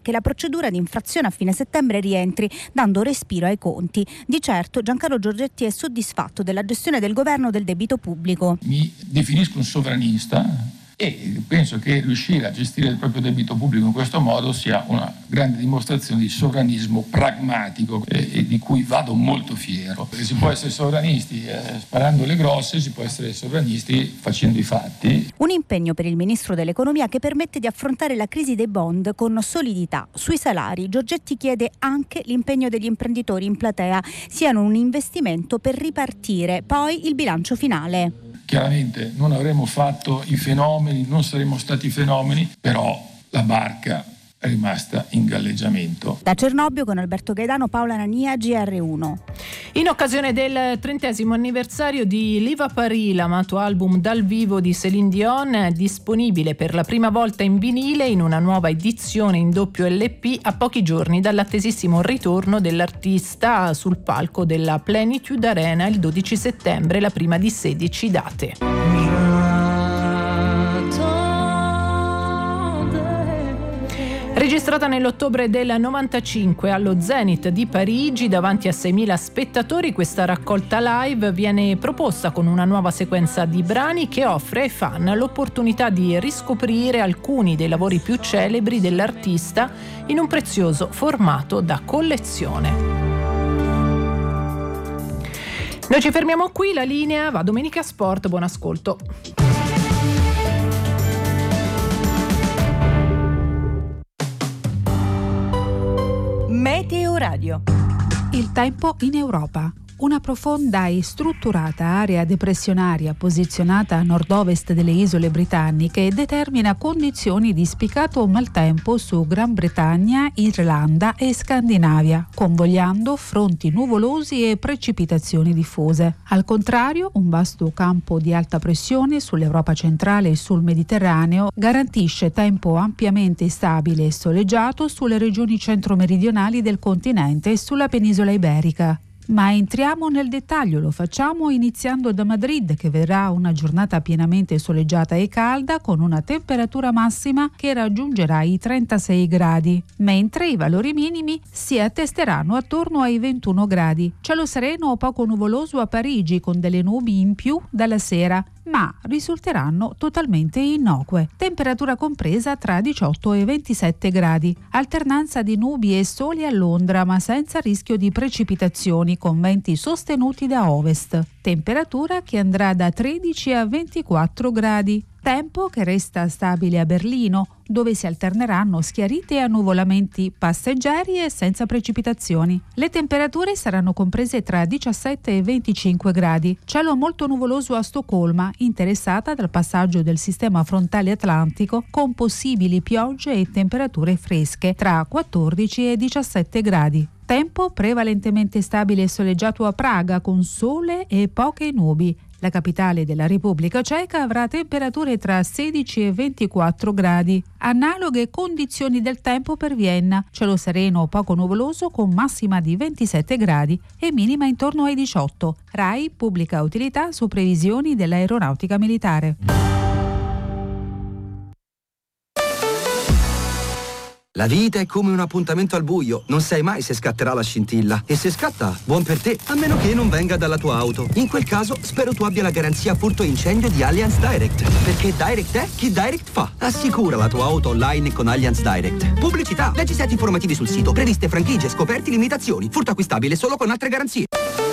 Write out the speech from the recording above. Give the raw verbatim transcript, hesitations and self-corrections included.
che la procedura di infrazione a fine settembre rientri, dando respiro ai conti. Di certo Giancarlo Giorgetti è soddisfatto della gestione del governo del debito pubblico. Mi definisco un sovranista e penso che riuscire a gestire il proprio debito pubblico in questo modo sia una grande dimostrazione di sovranismo pragmatico e, e di cui vado molto fiero. Si può essere sovranisti eh, sparando le grosse, si può essere sovranisti facendo i fatti. Un impegno per il ministro dell'economia che permette di affrontare la crisi dei bond con solidità. Sui salari Giorgetti chiede anche l'impegno degli imprenditori in platea siano un investimento per ripartire, poi il bilancio finale. Chiaramente non avremmo fatto i fenomeni, non saremmo stati fenomeni, però la barca è rimasta in galleggiamento. Da Cernobbio con Alberto Gaidano, Paola Nania, G R uno. In occasione del trentesimo anniversario di Live à Paris, l'amato album dal vivo di Céline Dion, è disponibile per la prima volta in vinile in una nuova edizione in doppio L P a pochi giorni dall'attesissimo ritorno dell'artista sul palco della Plenitude Arena il dodici settembre, la prima di sedici date. Registrata nell'ottobre del novantacinque allo Zenith di Parigi davanti a seimila spettatori, questa raccolta live viene proposta con una nuova sequenza di brani che offre ai fan l'opportunità di riscoprire alcuni dei lavori più celebri dell'artista in un prezioso formato da collezione. Noi ci fermiamo qui, la linea va Domenica Sport, buon ascolto. Meteo Radio. Il tempo in Europa. Una profonda e strutturata area depressionaria posizionata a nord-ovest delle isole britanniche determina condizioni di spiccato maltempo su Gran Bretagna, Irlanda e Scandinavia, convogliando fronti nuvolosi e precipitazioni diffuse. Al contrario, un vasto campo di alta pressione sull'Europa centrale e sul Mediterraneo garantisce tempo ampiamente stabile e soleggiato sulle regioni centro-meridionali del continente e sulla penisola iberica. Ma entriamo nel dettaglio, lo facciamo iniziando da Madrid, che vedrà una giornata pienamente soleggiata e calda con una temperatura massima che raggiungerà i trentasei gradi, mentre i valori minimi si attesteranno attorno ai ventuno gradi. Cielo sereno o poco nuvoloso a Parigi con delle nubi in più dalla sera, ma risulteranno totalmente innocue. Temperatura compresa tra diciotto e ventisette gradi. Alternanza di nubi e soli a Londra, ma senza rischio di precipitazioni, con venti sostenuti da ovest. Temperatura che andrà da tredici a ventiquattro gradi. Tempo che resta stabile a Berlino, dove si alterneranno schiarite e annuvolamenti passeggeri e senza precipitazioni. Le temperature saranno comprese tra diciassette e venticinque gradi. Cielo molto nuvoloso a Stoccolma, interessata dal passaggio del sistema frontale atlantico, con possibili piogge e temperature fresche tra quattordici e diciassette gradi. Tempo prevalentemente stabile e soleggiato a Praga, con sole e poche nubi. La capitale della Repubblica Ceca avrà temperature tra sedici e ventiquattro gradi. Analoghe condizioni del tempo per Vienna, cielo sereno o poco nuvoloso con massima di ventisette gradi e minima intorno ai diciotto. RAI pubblica utilità su previsioni dell'aeronautica militare. La vita è come un appuntamento al buio, non sai mai se scatterà la scintilla. E se scatta, buon per te, a meno che non venga dalla tua auto. In quel caso, spero tu abbia la garanzia furto incendio di Allianz Direct. Perché Direct è chi Direct fa. Assicura la tua auto online con Allianz Direct. Pubblicità, leggi set informativi sul sito, previste franchigie, scoperti, limitazioni. Furto acquistabile solo con altre garanzie.